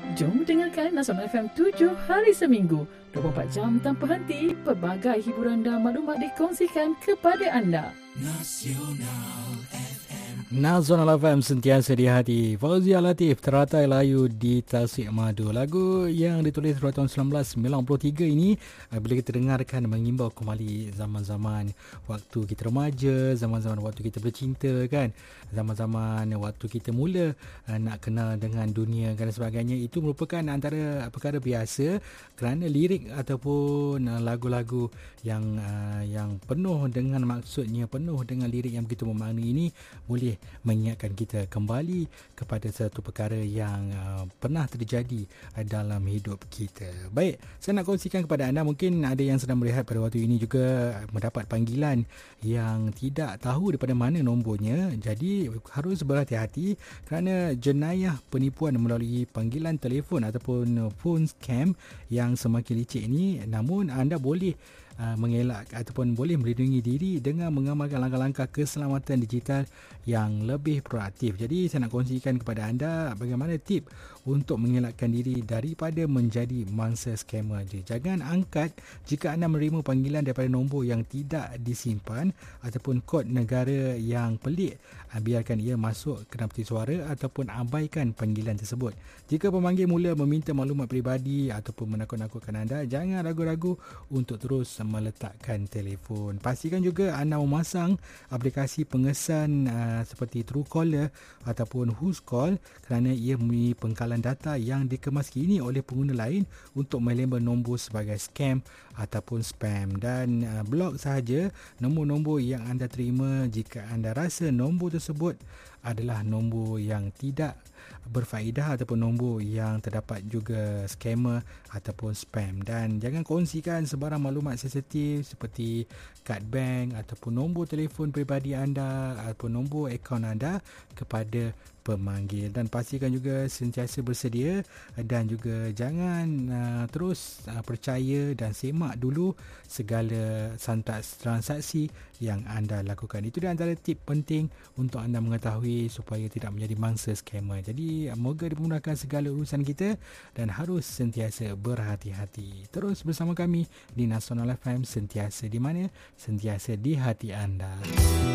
Jom dengarkan Nasional FM 7 hari seminggu, 24 jam tanpa henti, pelbagai hiburan dan maklumat dikongsikan kepada anda. Nasional FM sentiasa di hati. Fauzia Latif, Teratai Layu di Tasik Madu. Lagu yang ditulis pada tahun 1993 ini bila kita dengarkan mengimbau kembali zaman-zaman waktu kita remaja, zaman-zaman waktu kita bercinta kan, zaman-zaman waktu kita mula nak kenal dengan dunia dan sebagainya. Itu merupakan antara perkara biasa kerana lirik ataupun lagu-lagu yang penuh dengan maksudnya, penuh dengan lirik yang begitu memaknai ini boleh mengingatkan kita kembali kepada satu perkara yang pernah terjadi dalam hidup kita. Baik, saya nak kongsikan kepada anda, mungkin ada yang sedang melihat pada waktu ini juga mendapat panggilan yang tidak tahu daripada mana nombornya. Jadi harus berhati-hati kerana jenayah penipuan melalui panggilan telefon ataupun phone scam yang semakin licik ini. Namun anda boleh mengelak ataupun boleh melindungi diri dengan mengamalkan langkah-langkah keselamatan digital yang lebih proaktif. Jadi saya nak kongsikan kepada anda bagaimana tip untuk mengelakkan diri daripada menjadi mangsa scammer. Jangan angkat jika anda menerima panggilan daripada nombor yang tidak disimpan ataupun kod negara yang pelik. Biarkan ia masuk ke dalam peti suara ataupun abaikan panggilan tersebut. Jika pemanggil mula meminta maklumat peribadi ataupun menakut-nakutkan anda, jangan ragu-ragu untuk terus meletakkan telefon. Pastikan juga anda memasang aplikasi pengesan seperti Truecaller ataupun Whoscall kerana ia mempunyai pengkalan data yang dikemas kini oleh pengguna lain untuk melabel nombor sebagai scam ataupun spam. Dan blok sahaja nombor-nombor yang anda terima jika anda rasa nombor tersebut adalah nombor yang tidak berfaedah ataupun nombor yang terdapat juga scammer ataupun spam. Dan jangan kongsikan sebarang maklumat sensitif seperti kad bank ataupun nombor telefon peribadi anda ataupun nombor akaun anda kepada pemanggil. Dan pastikan juga sentiasa bersedia dan juga jangan terus percaya dan semak dulu segala transaksi yang anda lakukan. Itu di antara tip penting untuk anda mengetahui supaya tidak menjadi mangsa scammer. Jadi moga dimudahkan segala urusan kita dan harus sentiasa berhati-hati. Terus bersama kami di Nasional FM, sentiasa di mana? Sentiasa di hati anda.